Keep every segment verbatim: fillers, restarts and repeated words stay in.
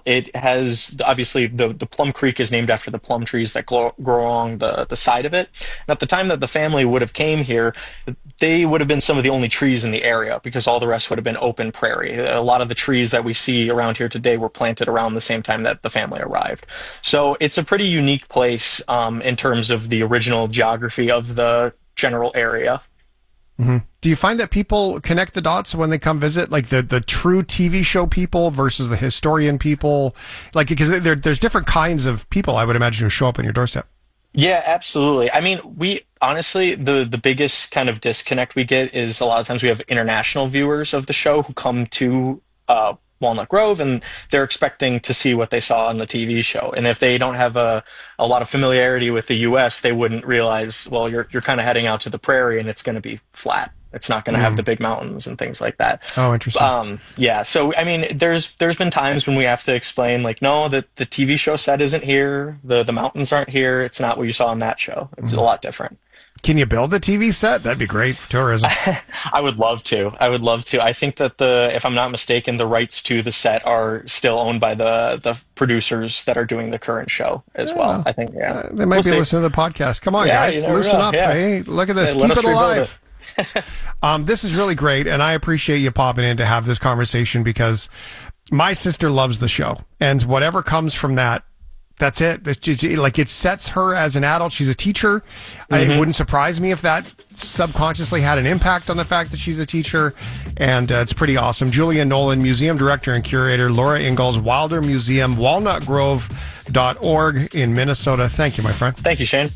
well. It has obviously the the Plum Creek is named after the plum trees that grow, grow along the the side of it. And at the time that the family would have came here, they would have been some of the only trees in the area because all the rest would have been open prairie. A lot of the trees that we see around here today were planted around the same time that the family arrived. So it's a pretty unique place um, in terms of the original geography of the general area. Mm-hmm. Do you find that people connect the dots when they come visit, like the, the true T V show people versus the historian people? Like, because there, there's different kinds of people, I would imagine, who show up on your doorstep. Yeah, absolutely. I mean, we honestly, the, the biggest kind of disconnect we get is a lot of times we have international viewers of the show who come to uh, Walnut Grove and they're expecting to see what they saw on the T V show. And if they don't have a, a lot of familiarity with the U S, they wouldn't realize, well, you're, you're kind of heading out to the prairie and it's going to be flat. It's not going to mm. have the big mountains and things like that. Oh, interesting. Um, yeah. So, I mean, there's there's been times when we have to explain, like, no, the, the T V show set isn't here. The the mountains aren't here. It's not what you saw on that show. It's mm. a lot different. Can you build a T V set? That'd be great for tourism. I would love to. I would love to. I think that the, if I'm not mistaken, the rights to the set are still owned by the the producers that are doing the current show as yeah. well. I think, yeah. Uh, they might we'll be see. listening to the podcast. Come on, yeah, guys. you never Loosen know. up. Yeah. Hey, look at this. Hey, Keep it alive. It. um, this is really great, and I appreciate you popping in to have this conversation because my sister loves the show, and whatever comes from that, that's it. It's just, like, it sets her as an adult. She's a teacher. Mm-hmm. It wouldn't surprise me if that subconsciously had an impact on the fact that she's a teacher, and uh, it's pretty awesome. Julia Nolan, Museum Director and Curator, Laura Ingalls, Wilder Museum, walnut grove dot org in Minnesota. Thank you, my friend. Thank you, Shane.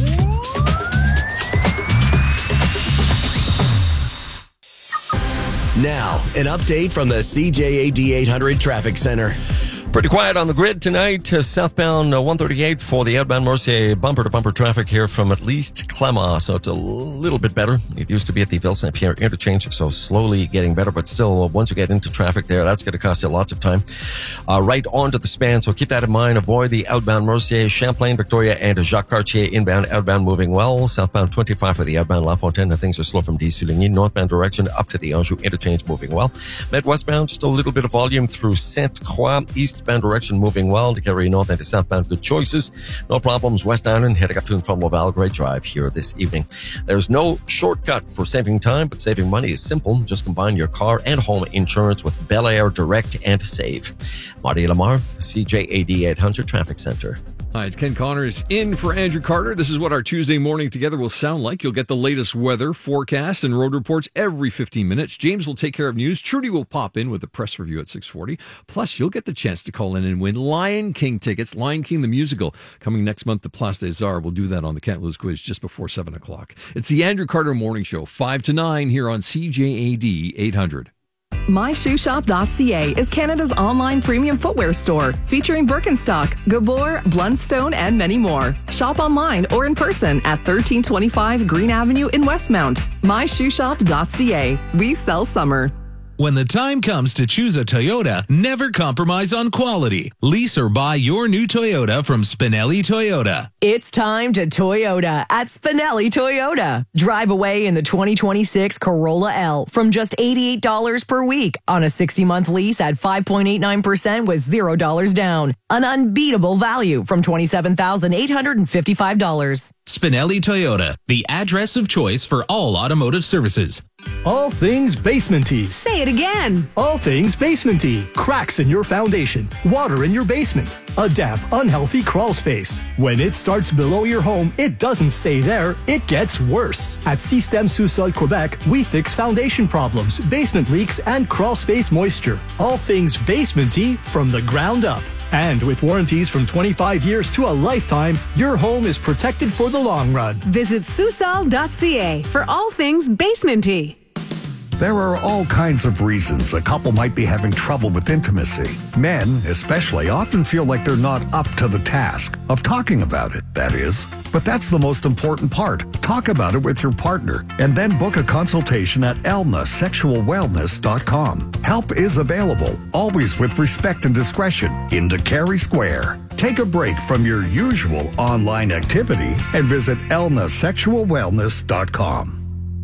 Now, an update from the C J A D eight hundred Traffic Center. Pretty quiet on the grid tonight. Uh, southbound uh, one thirty-eight for the outbound Mercier bumper-to-bumper traffic here from at least Clemma, so it's a little bit better. It used to be at the Ville-Saint-Pierre interchange, so slowly getting better, but still, uh, once you get into traffic there, that's going to cost you lots of time. Uh, right onto the span, so keep that in mind. Avoid the outbound Mercier, Champlain, Victoria, and Jacques Cartier inbound, outbound moving well. Southbound twenty-five for the outbound La Fontaine. Things are slow from Dix-Souligny. Northbound direction up to the Anjou interchange moving well. Med westbound, just a little bit of volume through Sainte-Croix. Eastbound direction moving well to carry north into southbound. Good choices. No problems. West Island heading up to and from Laval. Great drive here this evening. There's no shortcut for saving time, but saving money is simple. Just combine your car and home insurance with Bel Air Direct and Save. Marty Lamar, C J A D eight hundred Traffic Center. Hi, it's Ken Connors in for Andrew Carter. This is what our Tuesday morning together will sound like. You'll get the latest weather, forecasts, and road reports every fifteen minutes. James will take care of news. Trudy will pop in with a press review at six forty. Plus, you'll get the chance to call in and win Lion King tickets. Lion King the musical coming next month to Place des Arts. We'll do that on the Can't Lose quiz just before seven o'clock. It's the Andrew Carter Morning Show, five to nine here on C J A D eight hundred. my shoe shop dot c a is Canada's online premium footwear store featuring Birkenstock, Gabor, Blundstone, and many more. Shop online or in person at thirteen twenty-five Green Avenue in Westmount. my shoe shop dot c a. We sell summer. When the time comes to choose a Toyota, never compromise on quality. Lease or buy your new Toyota from Spinelli Toyota. It's time to Toyota at Spinelli Toyota. Drive away in the twenty twenty-six Corolla L from just eighty-eight dollars per week on a sixty-month lease at five point eight nine percent with zero dollars down. An unbeatable value from twenty-seven thousand eight hundred fifty-five dollars. Spinelli Toyota, the address of choice for all automotive services. All things basementy. Say it again. All things basementy. Cracks in your foundation. Water in your basement. A damp, unhealthy crawl space. When it starts below your home, it doesn't stay there. It gets worse. At Système Sous-Sol Quebec, we fix foundation problems, basement leaks, and crawl space moisture. All things basementy from the ground up. And with warranties from twenty-five years to a lifetime, your home is protected for the long run. Visit Susol dot c a for all things basementy. There are all kinds of reasons a couple might be having trouble with intimacy. Men, especially, often feel like they're not up to the task of talking about it, that is. But that's the most important part. Talk about it with your partner and then book a consultation at elna sexual wellness dot com. Help is available, always with respect and discretion, in Carey Square. Take a break from your usual online activity and visit elna sexual wellness dot com.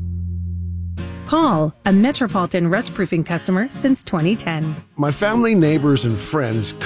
Paul, a Metropolitan rust proofing customer since twenty ten. My family, neighbors, and friends